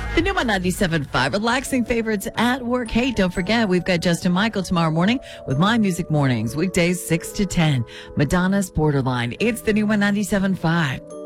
The new one 97.5, relaxing favorites at work. Hey, don't forget, we've got Justin Michael tomorrow morning with My Music Mornings, weekdays 6 to 10. Madonna's Borderline. It's the new one 97.5.